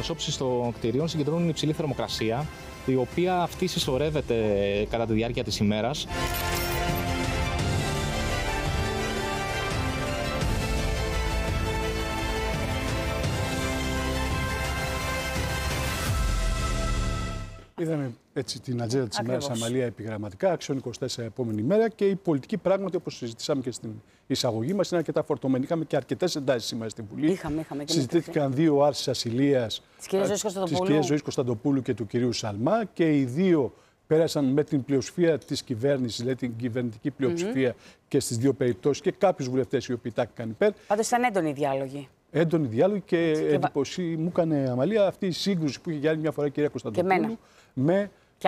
αντιπροσώπησεις των κτηρίων συγκεντρώνουν υψηλή θερμοκρασία, η οποία αυτή συσσωρεύεται κατά τη διάρκεια της ημέρας. Είδαμε έτσι την ατζέντα της ημέρας Αμαλία επιγραμματικά, Άξιον 24 επόμενη μέρα και η πολιτική πράγματι, όπως συζητήσαμε και στην εισαγωγή μας, είναι αρκετά φορτωμένη. Είχαμε και αρκετές εντάσεις σήμερα στην Βουλή. Είχαμε συζητήθηκαν δύο άρσεις ασυλίας της κυρίας Ζωής Κωνσταντοπούλου και του κυρίου Σαλμά και οι δύο πέρασαν με την πλειοψηφία της κυβέρνησης, δηλαδή την κυβερνητική πλειοψηφία και στις δύο περιπτώσεις και κάποιους βουλευτές οι οποίοι τάχθηκαν υπέρ. Πάντως ήταν έντονοι οι διάλογοι. Έντονη διάλογη και εντύπωση μου έκανε, Αμαλία, αυτή η σύγκρουση που είχε για άλλη μια φορά η κυρία Κωνσταντοπούλου με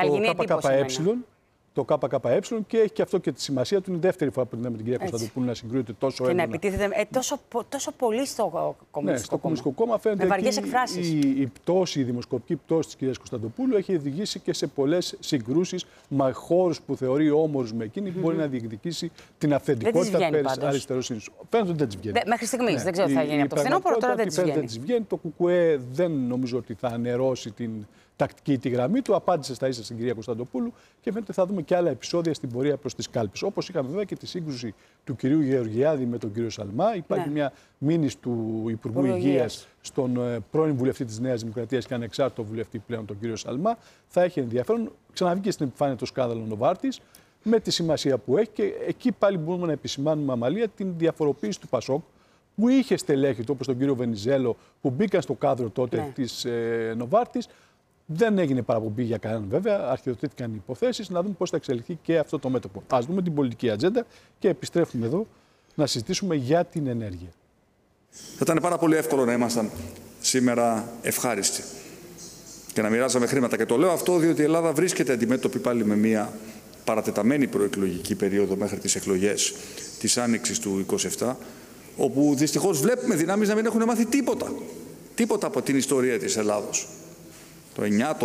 το ΚΚΕ και έχει και αυτό και τη σημασία του. Είναι η δεύτερη φορά που την κυρία Κωνσταντοπούλου να συγκρούεται τόσο έντονα. Και να επιτίθεται τόσο πολύ στο Κομμουνιστικό Κόμμα. Στο κόμμα φαίνεται με βαριές εκφράσεις. Η δημοσκοπική πτώση της κυρίας Κωνσταντοπούλου έχει οδηγήσει και σε πολλές συγκρούσεις με χώρους που θεωρεί όμορους με εκείνη που μπορεί να διεκδικήσει την αυθεντικότητα περί αριστερού σύντου. Φαίνεται ότι δεν της βγαίνει. Μέχρι στιγμής δεν ξέρω τι θα γίνει από το φθινόπωρο, τώρα δεν της βγαίνει. Το ΚΚΕ δεν νομίζω ότι θα αναιρώσει την τακτική τη γραμμή του. Απάντησε στα ίσα στην κυρία Κωνσταντοπούλου και φαίνεται θα δούμε και άλλα επεισόδια στην πορεία προς τις κάλπες. Όπως είχαμε βέβαια και τη σύγκρουση του κυρίου Γεωργιάδη με τον κύριο Σαλμά. Υπάρχει μια μήνυση του Υπουργού Υγείας στον πρώην βουλευτή της Νέας Δημοκρατίας και ανεξάρτητο βουλευτή πλέον, τον κύριο Σαλμά. Θα έχει ενδιαφέρον. Ξαναβγήκε στην επιφάνεια το σκάνδαλο Νοβάρτης με τη σημασία που έχει και εκεί πάλι μπορούμε να επισημάνουμε, Αμαλία, την διαφοροποίηση του Πασόκ, που είχε στελέχη του, όπως τον κύριο Βενιζέλο, που μπήκαν στο κάδρο τότε της Νοβάρτης. Δεν έγινε παραπομπή για κανέναν, βέβαια. Αρχιοθετήθηκαν οι υποθέσεις. Να δούμε πώς θα εξελιχθεί και αυτό το μέτωπο. Ας δούμε την πολιτική ατζέντα και επιστρέφουμε εδώ να συζητήσουμε για την ενέργεια. Θα ήταν πάρα πολύ εύκολο να ήμασταν σήμερα ευχάριστοι και να μοιράζαμε χρήματα. Και το λέω αυτό διότι η Ελλάδα βρίσκεται αντιμέτωπη πάλι με μια παρατεταμένη προεκλογική περίοδο μέχρι τις εκλογές της Άνοιξης του 2027, όπου δυστυχώς βλέπουμε δυνάμεις να μην έχουν μάθει τίποτα από την ιστορία της Ελλάδος. Το 9,